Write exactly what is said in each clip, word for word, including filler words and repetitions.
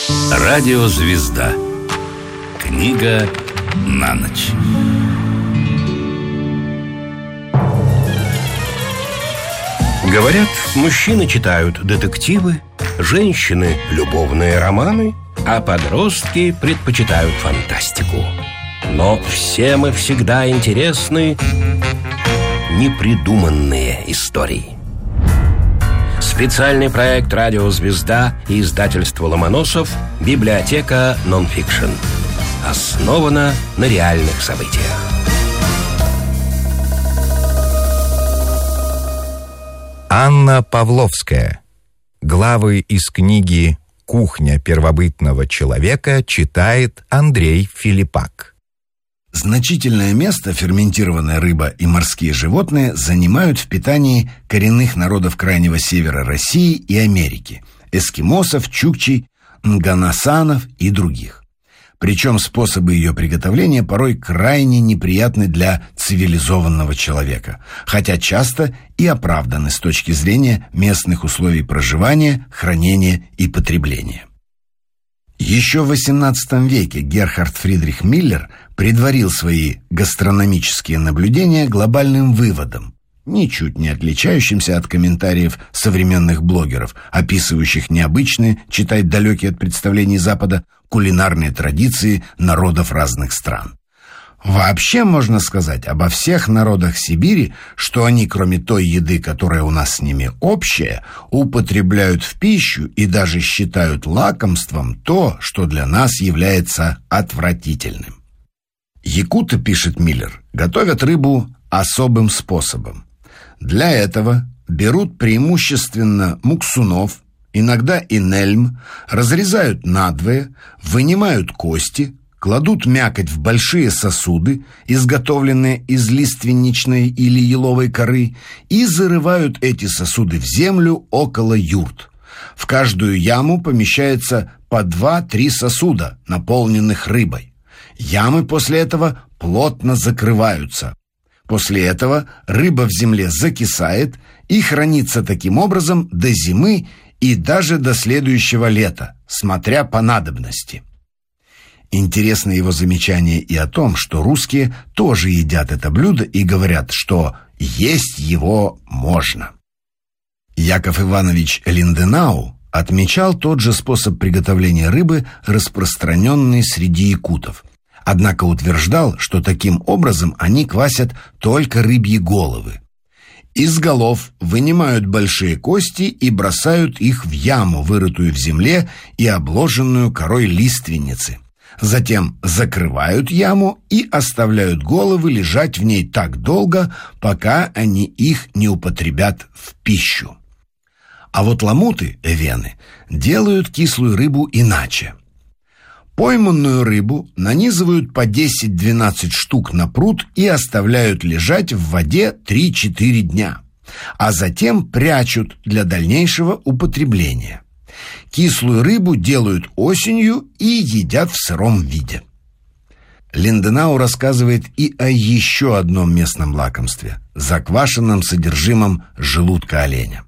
Радиозвезда. Книга на ночь. Говорят, мужчины читают детективы, женщины – любовные романы, а подростки предпочитают фантастику. Но всем и всегда интересны непридуманные истории. Специальный проект «Радиозвезда» и издательство «Ломоносов» «Библиотека нонфикшн». Основана на реальных событиях. Анна Павловская. Главы из книги «Кухня первобытного человека» читает Андрей Филиппак. Значительное место ферментированная рыба и морские животные занимают в питании коренных народов Крайнего Севера России и Америки – эскимосов, чукчей, нганасанов и других. Причем способы ее приготовления порой крайне неприятны для цивилизованного человека, хотя часто и оправданы с точки зрения местных условий проживания, хранения и потребления. Еще в восемнадцатом веке Герхард Фридрих Миллер предварил свои гастрономические наблюдения глобальным выводом, ничуть не отличающимся от комментариев современных блогеров, описывающих необычные, читай далекие от представлений Запада, кулинарные традиции народов разных стран. Вообще можно сказать обо всех народах Сибири, что они, кроме той еды, которая у нас с ними общая, употребляют в пищу и даже считают лакомством то, что для нас является отвратительным. Якуты, пишет Миллер, готовят рыбу особым способом. Для этого берут преимущественно муксунов, иногда и нельм, разрезают надвое, вынимают кости, кладут мякоть в большие сосуды, изготовленные из лиственничной или еловой коры, и зарывают эти сосуды в землю около юрт. В каждую яму помещается по два-три сосуда, наполненных рыбой. Ямы после этого плотно закрываются. После этого рыба в земле закисает и хранится таким образом до зимы и даже до следующего лета, смотря по надобности. Интересно его замечание и о том, что русские тоже едят это блюдо и говорят, что есть его можно. Яков Иванович Линденау отмечал тот же способ приготовления рыбы, распространенный среди якутов. Однако утверждал, что таким образом они квасят только рыбьи головы. Из голов вынимают большие кости и бросают их в яму, вырытую в земле и обложенную корой лиственницы. Затем закрывают яму и оставляют головы лежать в ней так долго, пока они их не употребят в пищу. А вот ламуты, эвены, делают кислую рыбу иначе. Пойманную рыбу нанизывают по десять-двенадцать штук на пруд и оставляют лежать в воде три-четыре дня, а затем прячут для дальнейшего употребления. Кислую рыбу делают осенью и едят в сыром виде. Линденау рассказывает и о еще одном местном лакомстве – заквашенном содержимом желудка оленя.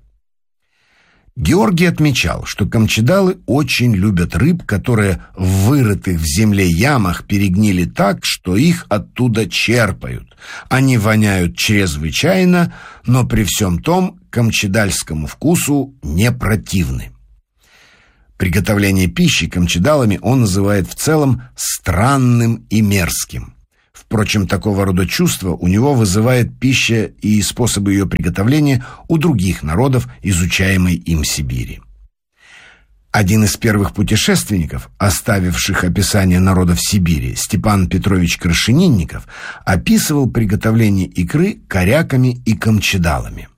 Георгий отмечал, что камчедалы очень любят рыб, которые в вырытых в земле ямах перегнили так, что их оттуда черпают. Они воняют чрезвычайно, но при всем том камчедальскому вкусу не противны. Приготовление пищи камчедалами он называет в целом странным и мерзким. Впрочем, такого рода чувства у него вызывает пища и способы ее приготовления у других народов, изучаемой им Сибири. Один из первых путешественников, оставивших описание народов Сибири, Степан Петрович Крашенинников, описывал приготовление икры коряками и камчедалами.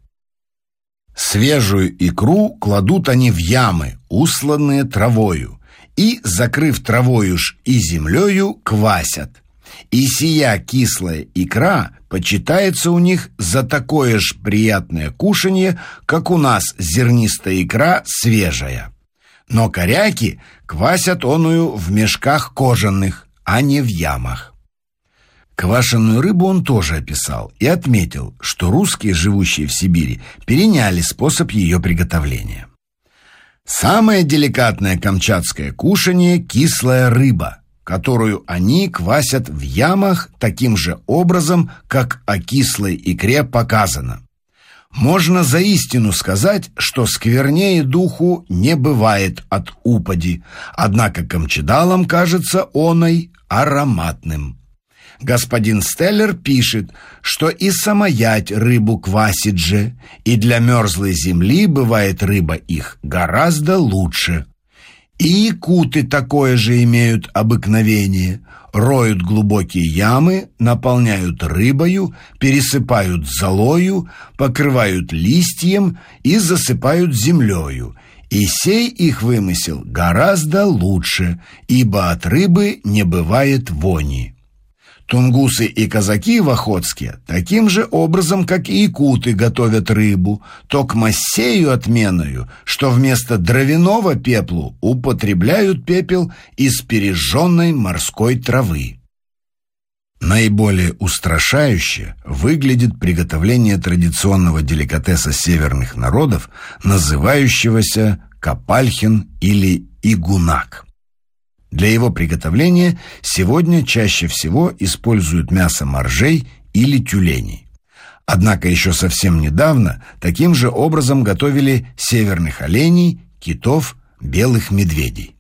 Свежую икру кладут они в ямы, усланные травою, и, закрыв травою ж и землею, квасят. И сия кислая икра почитается у них за такое ж приятное кушанье, как у нас зернистая икра свежая. Но коряки квасят оную в мешках кожаных, а не в ямах. Квашеную рыбу он тоже описал и отметил, что русские, живущие в Сибири, переняли способ ее приготовления. Самое деликатное камчатское кушанье – кислая рыба, которую они квасят в ямах таким же образом, как о кислой икре показано. Можно заистину сказать, что сквернее духу не бывает от упади, однако камчедалам кажется оной ароматным. Господин Стеллер пишет, что и самоять рыбу квасит же, и для мерзлой земли бывает рыба их гораздо лучше. И якуты такое же имеют обыкновение. Роют глубокие ямы, наполняют рыбою, пересыпают золою, покрывают листьем и засыпают землею. И сей их вымысел гораздо лучше, ибо от рыбы не бывает вони. Тунгусы и казаки в Охотске таким же образом, как и якуты, готовят рыбу, токмо сею отменою, что вместо дровяного пеплу употребляют пепел из пережженной морской травы. Наиболее устрашающе выглядит приготовление традиционного деликатеса северных народов, называющегося капальхин или игунак. Для его приготовления сегодня чаще всего используют мясо моржей или тюленей. Однако еще совсем недавно таким же образом готовили северных оленей, китов, белых медведей.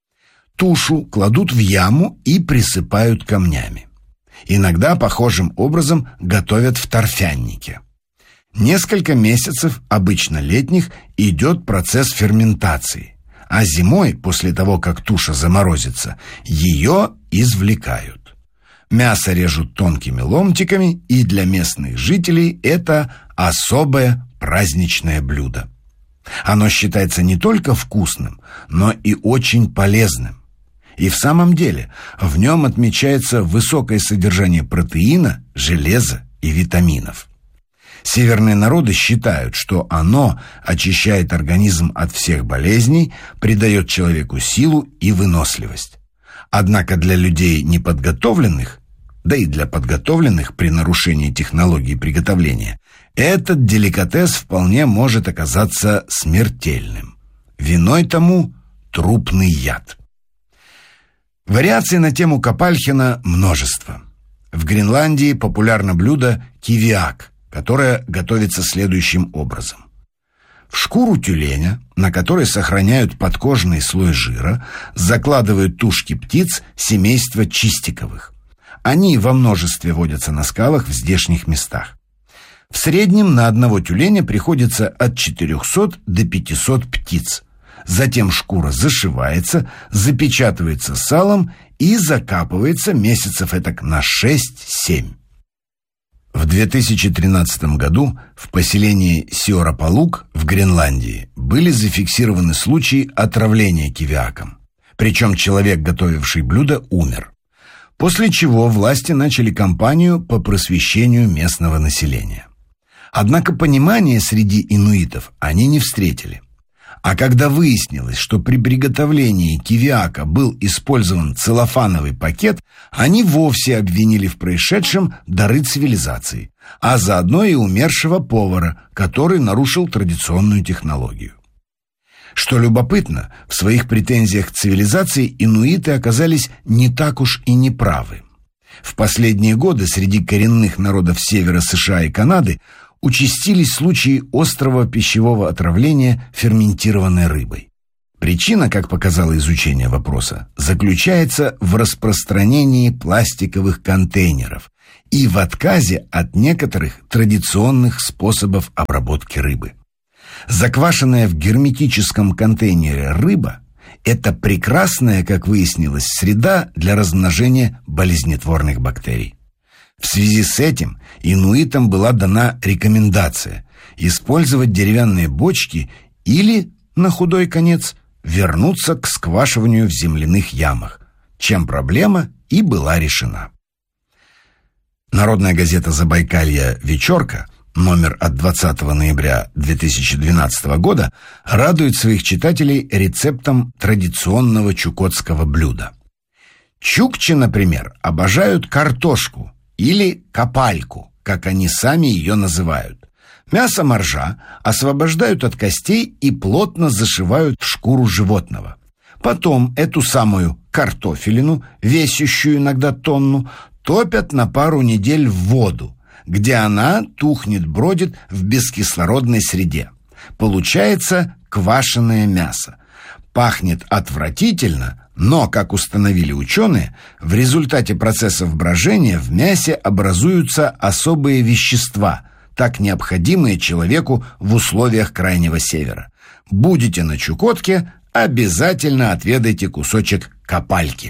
Тушу кладут в яму и присыпают камнями. Иногда похожим образом готовят в торфяннике. Несколько месяцев, обычно летних, идет процесс ферментации. А зимой, после того, как туша заморозится, ее извлекают. Мясо режут тонкими ломтиками, и для местных жителей это особое праздничное блюдо. Оно считается не только вкусным, но и очень полезным. И в самом деле в нем отмечается высокое содержание протеина, железа и витаминов. Северные народы считают, что оно очищает организм от всех болезней, придает человеку силу и выносливость. Однако для людей неподготовленных, да и для подготовленных при нарушении технологии приготовления, этот деликатес вполне может оказаться смертельным. Виной тому трупный яд. Вариаций на тему капальхина множество. В Гренландии популярно блюдо кивиак, которая готовится следующим образом. В шкуру тюленя, на которой сохраняют подкожный слой жира, закладывают тушки птиц семейства чистиковых. Они во множестве водятся на скалах в здешних местах. В среднем на одного тюленя приходится от четырехсот до пятисот птиц. Затем шкура зашивается, запечатывается салом и закапывается месяцев этак на шесть-семь. В две тысячи тринадцатом году в поселении Сиорапалук в Гренландии были зафиксированы случаи отравления кивиаком. Причем человек, готовивший блюдо, умер. После чего власти начали кампанию по просвещению местного населения. Однако понимания среди инуитов они не встретили. А когда выяснилось, что при приготовлении кивиака был использован целлофановый пакет, они вовсе обвинили в происшедшем дары цивилизации, а заодно и умершего повара, который нарушил традиционную технологию. Что любопытно, в своих претензиях к цивилизации инуиты оказались не так уж и неправы. В последние годы среди коренных народов севера США и Канады участились случаи острого пищевого отравления ферментированной рыбой. Причина, как показало изучение вопроса, заключается в распространении пластиковых контейнеров и в отказе от некоторых традиционных способов обработки рыбы. Заквашенная в герметическом контейнере рыба – это прекрасная, как выяснилось, среда для размножения болезнетворных бактерий. В связи с этим инуитам была дана рекомендация использовать деревянные бочки или, на худой конец, вернуться к сквашиванию в земляных ямах, чем проблема и была решена. Народная газета «Забайкалье. Вечерка», номер от двадцатого ноября две тысячи двенадцатого года, радует своих читателей рецептом традиционного чукотского блюда. Чукчи, например, обожают картошку, или капальку, как они сами ее называют. Мясо моржа освобождают от костей и плотно зашивают в шкуру животного. Потом эту самую картофелину, весящую иногда тонну, топят на пару недель в воду, где она тухнет-бродит в бескислородной среде. Получается квашеное мясо. Пахнет отвратительно, но, как установили ученые, в результате процессов брожения в мясе образуются особые вещества, так необходимые человеку в условиях Крайнего Севера. Будете на Чукотке, обязательно отведайте кусочек копальки.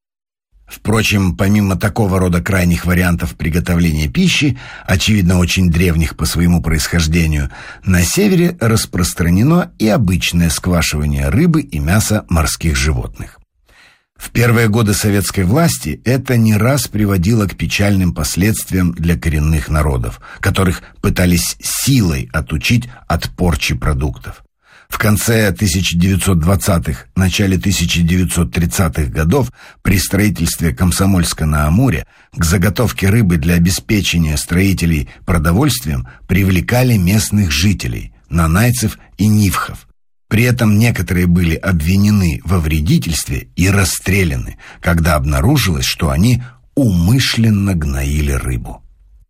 Впрочем, помимо такого рода крайних вариантов приготовления пищи, очевидно очень древних по своему происхождению, на севере распространено и обычное сквашивание рыбы и мяса морских животных. В первые годы советской власти это не раз приводило к печальным последствиям для коренных народов, которых пытались силой отучить от порчи продуктов. В конце тысяча девятьсот двадцатых, начале тысяча девятьсот тридцатых годов при строительстве Комсомольска-на-Амуре к заготовке рыбы для обеспечения строителей продовольствием привлекали местных жителей, нанайцев и нивхов. При этом некоторые были обвинены во вредительстве и расстреляны, когда обнаружилось, что они умышленно гноили рыбу.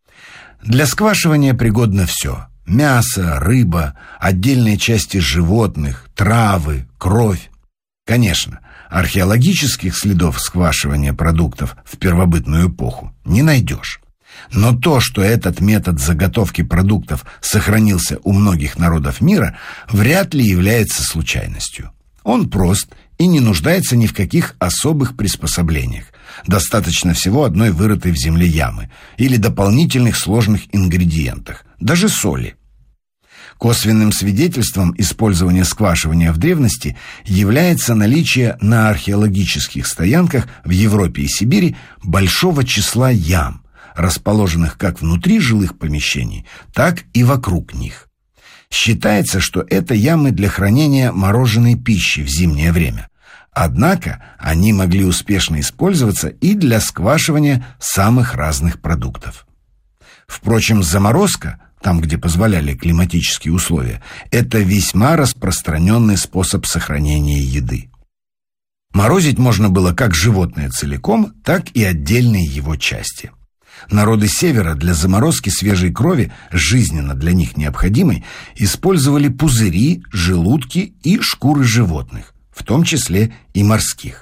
Для сквашивания пригодно все. Мясо, рыба, отдельные части животных, травы, кровь. Конечно, археологических следов сквашивания продуктов в первобытную эпоху не найдешь. Но то, что этот метод заготовки продуктов сохранился у многих народов мира, вряд ли является случайностью. Он прост и не нуждается ни в каких особых приспособлениях. Достаточно всего одной вырытой в земле ямы или дополнительных сложных ингредиентах, даже соли. Косвенным свидетельством использования сквашивания в древности является наличие на археологических стоянках в Европе и Сибири большого числа ям, расположенных как внутри жилых помещений, так и вокруг них. Считается, что это ямы для хранения мороженой пищи в зимнее время. Однако они могли успешно использоваться и для сквашивания самых разных продуктов. Впрочем, заморозка, там, где позволяли климатические условия, это весьма распространенный способ сохранения еды. Морозить можно было как животное целиком, так и отдельные его части. Народы Севера для заморозки свежей крови, жизненно для них необходимой, использовали пузыри, желудки и шкуры животных, в том числе и морских.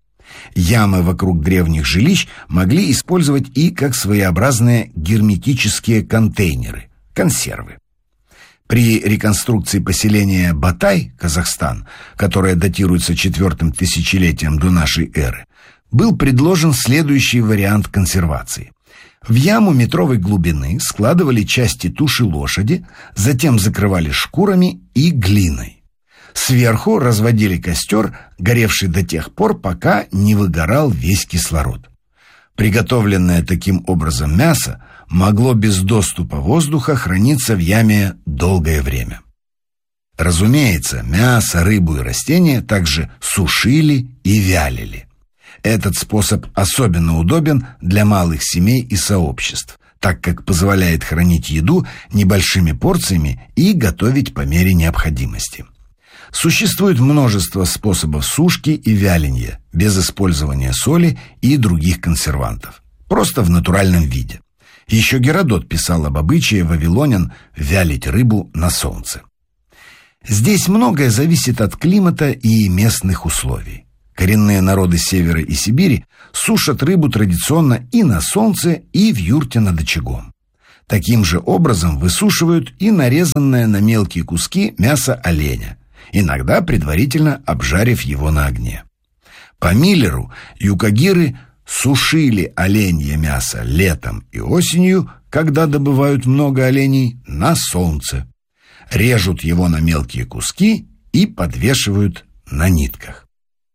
Ямы вокруг древних жилищ могли использовать и как своеобразные герметические контейнеры, консервы. При реконструкции поселения Батай, Казахстан, которое датируется четвертым тысячелетием до нашей эры, был предложен следующий вариант консервации. В яму метровой глубины складывали части туши лошади, затем закрывали шкурами и глиной. Сверху разводили костер, горевший до тех пор, пока не выгорал весь кислород. Приготовленное таким образом мясо могло без доступа воздуха храниться в яме долгое время. Разумеется, мясо, рыбу и растения также сушили и вялили. Этот способ особенно удобен для малых семей и сообществ, так как позволяет хранить еду небольшими порциями и готовить по мере необходимости. Существует множество способов сушки и вяленья без использования соли и других консервантов, просто в натуральном виде. Еще Геродот писал об обычае вавилонян вялить рыбу на солнце. Здесь многое зависит от климата и местных условий. Коренные народы Севера и Сибири сушат рыбу традиционно и на солнце, и в юрте над очагом. Таким же образом высушивают и нарезанное на мелкие куски мясо оленя, иногда предварительно обжарив его на огне. По Миллеру юкагиры сушили оленье мясо летом и осенью, когда добывают много оленей, на солнце. Режут его на мелкие куски и подвешивают на нитках.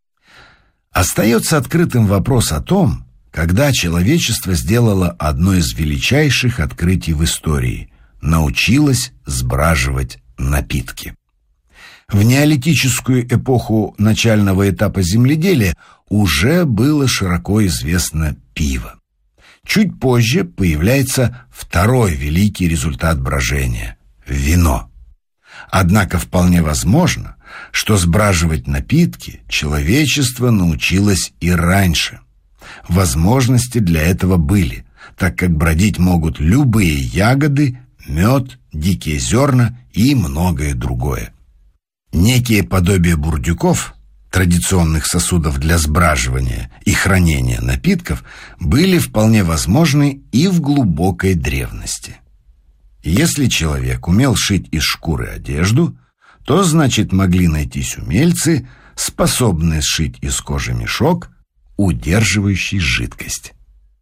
Остается открытым вопрос о том, когда человечество сделало одно из величайших открытий в истории – научилось сбраживать напитки. В неолитическую эпоху начального этапа земледелия уже было широко известно пиво. Чуть позже появляется второй великий результат брожения – вино. Однако вполне возможно, что сбраживать напитки человечество научилось и раньше. Возможности для этого были, так как бродить могут любые ягоды, мед, дикие зерна и многое другое. Некие подобия бурдюков, традиционных сосудов для сбраживания и хранения напитков, были вполне возможны и в глубокой древности. Если человек умел шить из шкуры одежду, то, значит, могли найтись умельцы, способные сшить из кожи мешок, удерживающий жидкость.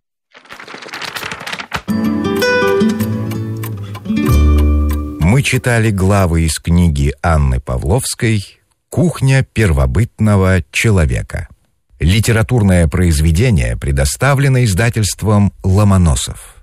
Мы читали главы из книги Анны Павловской «Кухня первобытного человека». Литературное произведение предоставлено издательством «Ломоносов».